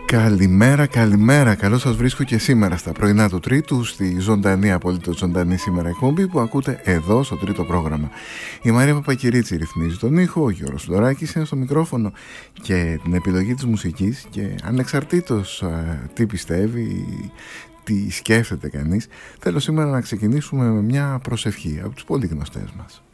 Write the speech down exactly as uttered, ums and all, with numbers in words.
Καλημέρα, καλημέρα. Καλώς σας βρίσκω και σήμερα στα πρωινά του Τρίτου, στη ζωντανή, απολύτως ζωντανή σήμερα εκπομπή που ακούτε εδώ στο τρίτο πρόγραμμα. Η Μαρία Παπακυρίτσι ρυθμίζει τον ήχο, ο Γιώργος Φλωράκης είναι στο μικρόφωνο και την επιλογή της μουσικής, και ανεξαρτήτως α, τι πιστεύει, τι σκέφτεται κανείς, θέλω σήμερα να ξεκινήσουμε με μια προσευχή από τους πολύ γνωστές μας.